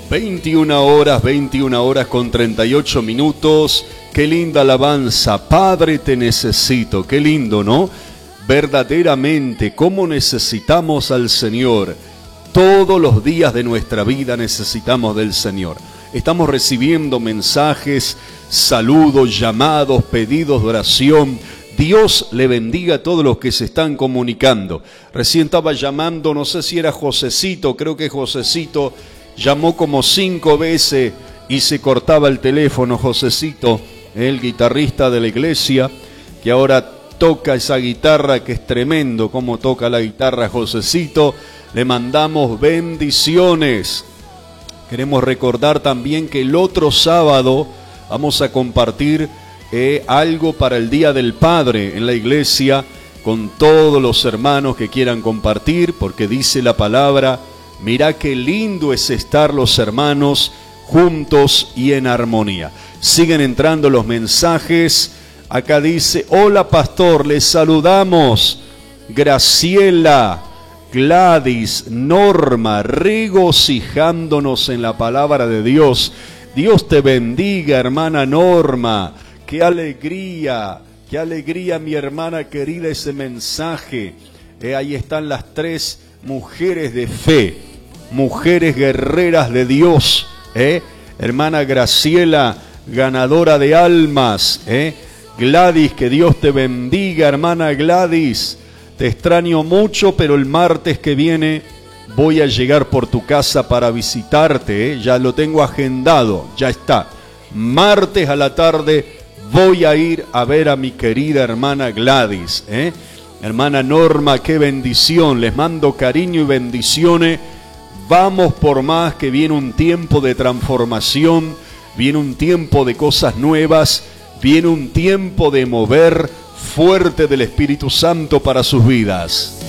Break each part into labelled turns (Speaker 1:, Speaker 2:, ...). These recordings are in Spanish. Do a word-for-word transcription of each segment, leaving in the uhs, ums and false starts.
Speaker 1: veintiuna horas, veintiuna horas con treinta y ocho minutos. Qué linda alabanza. Padre, te necesito. Qué lindo, ¿no? Verdaderamente, cómo necesitamos al Señor. Todos los días de nuestra vida necesitamos del Señor. Estamos recibiendo mensajes, saludos, llamados, pedidos de oración. Dios le bendiga a todos los que se están comunicando. Recién estaba llamando, no sé si era Josecito, creo que Josecito llamó como cinco veces y se cortaba el teléfono. Josecito, el guitarrista de la iglesia, que ahora toca esa guitarra que es tremendo, como toca la guitarra Josecito. Le mandamos bendiciones. Queremos recordar también que el otro sábado vamos a compartir eh, algo para el Día del Padre en la iglesia con todos los hermanos que quieran compartir, porque dice la palabra, mirá qué lindo es estar los hermanos juntos y en armonía. Siguen entrando los mensajes. Acá dice, hola pastor, les saludamos. Graciela, Gladys, Norma, regocijándonos en la palabra de Dios. Dios te bendiga, hermana Norma. Qué alegría, qué alegría, mi hermana querida, ese mensaje. Eh, ahí están las tres mujeres de fe, mujeres guerreras de Dios. Eh. Hermana Graciela, ganadora de almas. Eh. Gladys, que Dios te bendiga, hermana Gladys. Te extraño mucho, pero el martes que viene voy a llegar por tu casa para visitarte, ¿eh? Ya lo tengo agendado, ya está. Martes a la tarde voy a ir a ver a mi querida hermana Gladys, ¿eh? Hermana Norma, qué bendición, les mando cariño y bendiciones. Vamos por más, que viene un tiempo de transformación, viene un tiempo de cosas nuevas, viene un tiempo de mover fuerte del Espíritu Santo para sus vidas.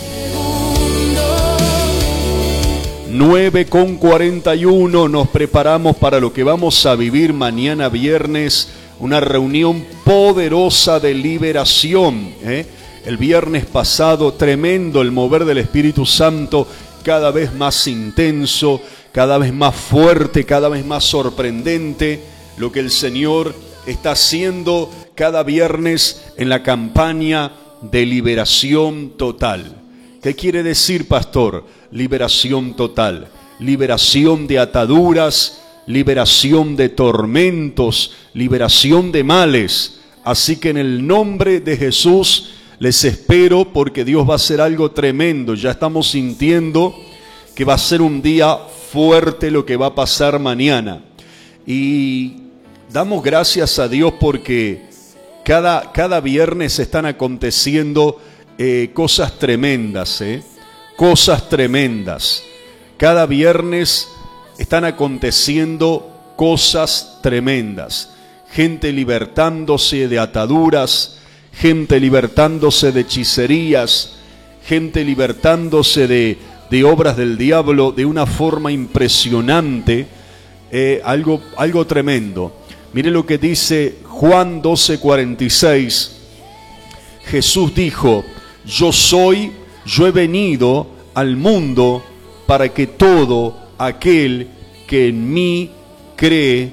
Speaker 1: nueve con cuarenta y uno, nos preparamos para lo que vamos a vivir mañana viernes, una reunión poderosa de liberación. ¿eh? El viernes pasado, tremendo el mover del Espíritu Santo, cada vez más intenso, cada vez más fuerte, cada vez más sorprendente, lo que el Señor está haciendo cada viernes en la campaña de liberación total. ¿Qué quiere decir, pastor? Liberación total, liberación de ataduras, liberación de tormentos, liberación de males. Así que en el nombre de Jesús les espero, porque Dios va a hacer algo tremendo. Ya estamos sintiendo que va a ser un día fuerte lo que va a pasar mañana. Y damos gracias a Dios porque cada, cada viernes están aconteciendo eh, cosas tremendas, ¿eh? Cosas tremendas. Cada viernes están aconteciendo cosas tremendas. Gente libertándose de ataduras, gente libertándose de hechicerías, gente libertándose de, de obras del diablo de una forma impresionante, eh, algo, algo tremendo. Mire lo que dice Juan doce cuarenta y seis. Jesús dijo, yo soy, yo he venido al mundo para que todo aquel que en mí cree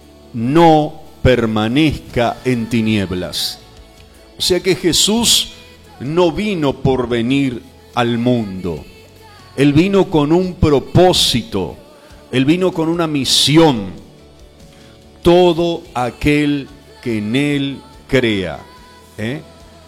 Speaker 1: no permanezca en tinieblas. O sea que Jesús no vino por venir al mundo. Él vino con un propósito. Él vino con una misión. Todo aquel que en Él crea. ¿eh?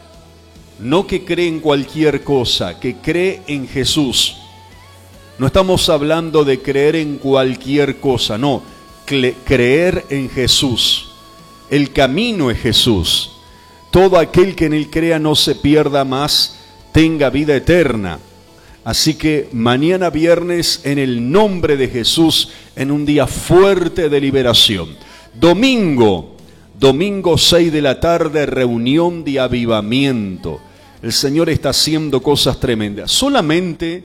Speaker 1: No que cree en cualquier cosa, que cree en Jesús. No estamos hablando de creer en cualquier cosa, no. Creer en Jesús. El camino es Jesús. Todo aquel que en Él crea no se pierda más, tenga vida eterna. Así que mañana viernes, en el nombre de Jesús, en un día fuerte de liberación. Domingo, domingo seis de la tarde, reunión de avivamiento. El Señor está haciendo cosas tremendas. Solamente,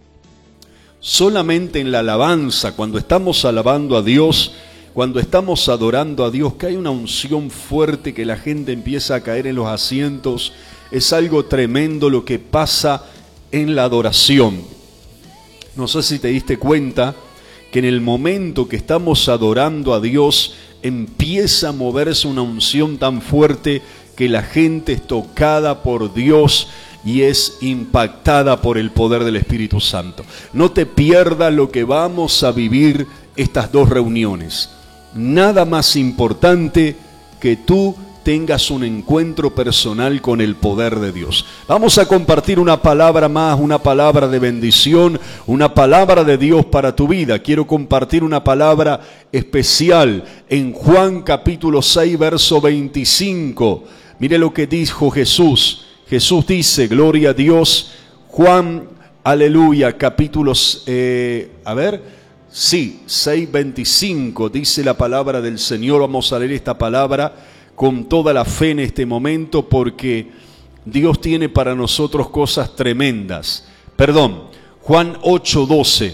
Speaker 1: solamente en la alabanza, cuando estamos alabando a Dios, cuando estamos adorando a Dios, que hay una unción fuerte, que la gente empieza a caer en los asientos. Es algo tremendo lo que pasa en la adoración. No sé si te diste cuenta que en el momento que estamos adorando a Dios, empieza a moverse una unción tan fuerte que la gente es tocada por Dios y es impactada por el poder del Espíritu Santo. No te pierdas lo que vamos a vivir estas dos reuniones. Nada más importante que tú tengas un encuentro personal con el poder de Dios. Vamos a compartir una palabra más, una palabra de bendición, una palabra de Dios para tu vida. Quiero compartir una palabra especial en Juan capítulo seis, verso veinticinco. Mire lo que dijo Jesús. Jesús dice, gloria a Dios, Juan, aleluya, capítulos, eh, a ver, sí, seis veinticinco, dice la palabra del Señor. Vamos a leer esta palabra con toda la fe en este momento, porque Dios tiene para nosotros cosas tremendas. Perdón, Juan ocho doce.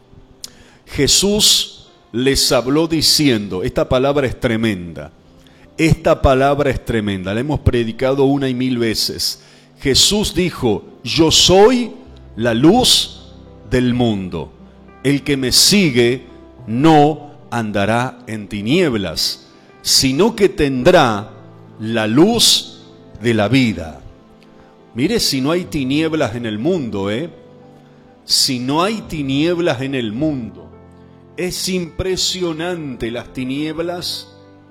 Speaker 1: Jesús les habló diciendo, esta palabra es tremenda, esta palabra es tremenda, la hemos predicado una y mil veces. Jesús dijo, yo soy la luz del mundo. El que me sigue no andará en tinieblas, sino que tendrá la luz de la vida. Mire, si no hay tinieblas en el mundo, ¿eh? Si no hay tinieblas en el mundo, es impresionante las tinieblas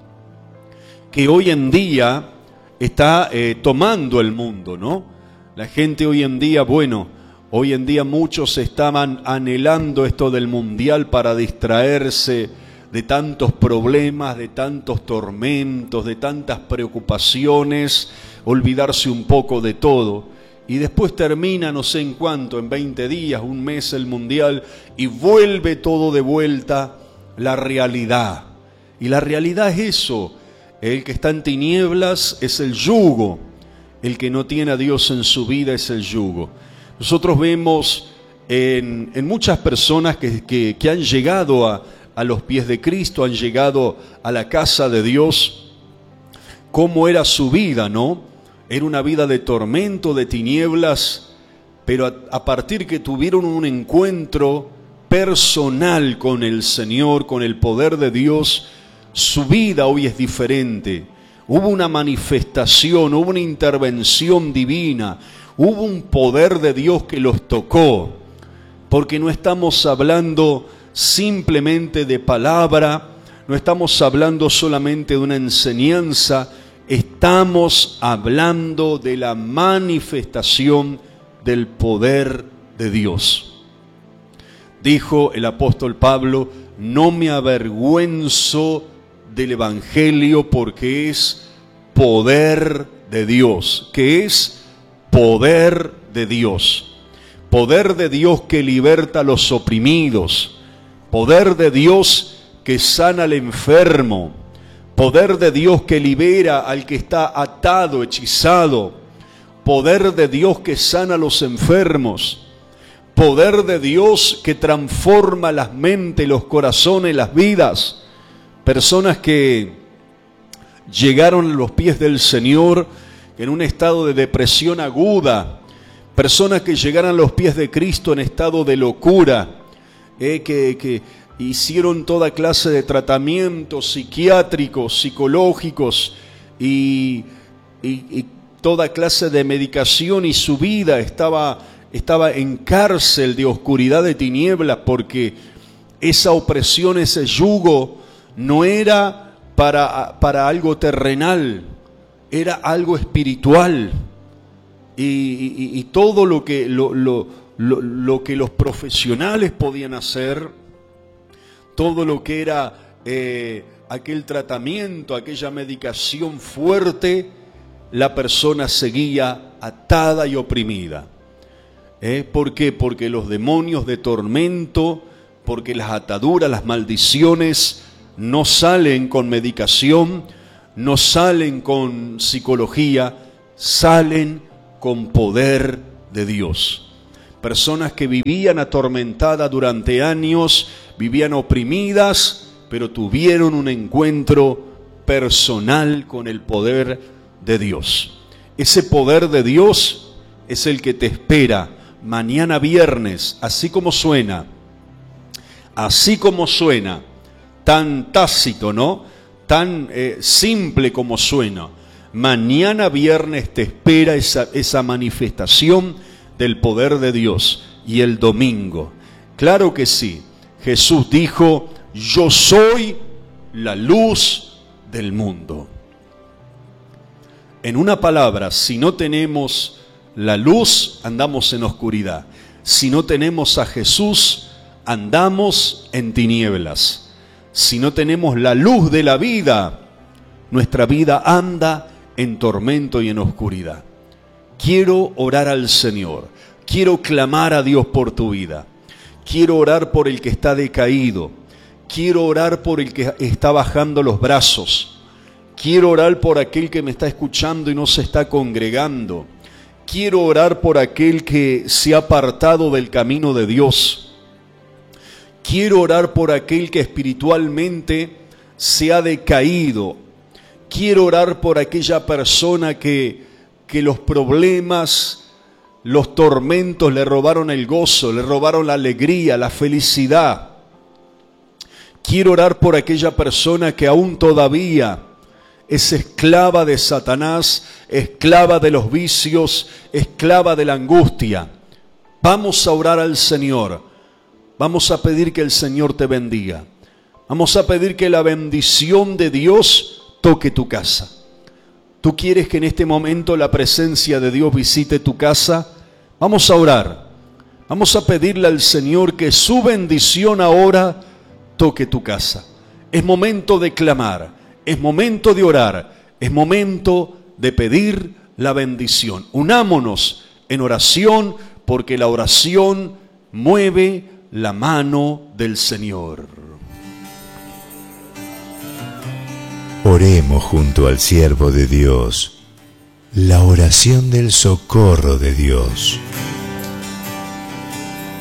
Speaker 1: que hoy en día está eh, tomando el mundo, ¿no? La gente hoy en día, bueno, hoy en día muchos estaban anhelando esto del mundial para distraerse de tantos problemas, de tantos tormentos, de tantas preocupaciones, olvidarse un poco de todo. Y después termina no sé en cuánto, en veinte días, un mes el mundial, y vuelve todo de vuelta la realidad. Y la realidad es eso, el que está en tinieblas es el yugo, el que no tiene a Dios en su vida es el yugo. Nosotros vemos en, en muchas personas que, que, que han llegado a a los pies de Cristo, han llegado a la casa de Dios, cómo era su vida, ¿no? Era una vida de tormento, de tinieblas, pero a, a partir que tuvieron un encuentro personal con el Señor, con el poder de Dios, su vida hoy es diferente. Hubo una manifestación, hubo una intervención divina, hubo un poder de Dios que los tocó, porque no estamos hablando simplemente de palabra, no estamos hablando solamente de una enseñanza, estamos hablando de la manifestación del poder de Dios. Dijo el apóstol Pablo, no me avergüenzo del Evangelio porque es poder de Dios. ¿Qué es? Poder de Dios. Poder de Dios que liberta a los oprimidos. Poder de Dios que sana al enfermo. Poder de Dios que libera al que está atado, hechizado. Poder de Dios que sana a los enfermos. Poder de Dios que transforma las mentes, los corazones, las vidas. Personas que llegaron a los pies del Señor en un estado de depresión aguda. Personas que llegaron a los pies de Cristo en estado de locura. Eh, que, que hicieron toda clase de tratamientos psiquiátricos, psicológicos y, y, y toda clase de medicación, y su vida estaba, estaba en cárcel de oscuridad, de tinieblas, porque esa opresión, ese yugo no era para, para algo terrenal, era algo espiritual. Y, y, y todo lo que... Lo, lo, Lo, lo que los profesionales podían hacer, todo lo que era eh, aquel tratamiento, aquella medicación fuerte, la persona seguía atada y oprimida. ¿Eh? ¿Por qué? Porque los demonios de tormento, porque las ataduras, las maldiciones no salen con medicación, no salen con psicología, salen con poder de Dios. Personas que vivían atormentadas durante años, vivían oprimidas, pero tuvieron un encuentro personal con el poder de Dios. Ese poder de Dios es el que te espera mañana viernes, así como suena, así como suena, tan tácito, ¿no? Tan eh, simple como suena. Mañana viernes te espera esa, esa manifestación del poder de Dios. Y el domingo, claro que sí, Jesús dijo, yo soy la luz del mundo. En una palabra, si no tenemos la luz, andamos en oscuridad. Si no tenemos a Jesús, andamos en tinieblas. Si no tenemos la luz de la vida, nuestra vida anda en tormento y en oscuridad. Quiero orar al Señor, quiero clamar a Dios por tu vida, quiero orar por el que está decaído, quiero orar por el que está bajando los brazos, quiero orar por aquel que me está escuchando y no se está congregando, quiero orar por aquel que se ha apartado del camino de Dios, quiero orar por aquel que espiritualmente se ha decaído, quiero orar por aquella persona que, que los problemas, los tormentos le robaron el gozo, le robaron la alegría, la felicidad. Quiero orar por aquella persona que aún todavía es esclava de Satanás, esclava de los vicios, esclava de la angustia. Vamos a orar al Señor. Vamos a pedir que el Señor te bendiga. Vamos a pedir que la bendición de Dios toque tu casa. ¿Tú quieres que en este momento la presencia de Dios visite tu casa? Vamos a orar. Vamos a pedirle al Señor que su bendición ahora toque tu casa. Es momento de clamar, es momento de orar, es momento de pedir la bendición. Unámonos en oración, porque la oración mueve la mano del Señor.
Speaker 2: Oremos junto al siervo de Dios, la oración del socorro de Dios.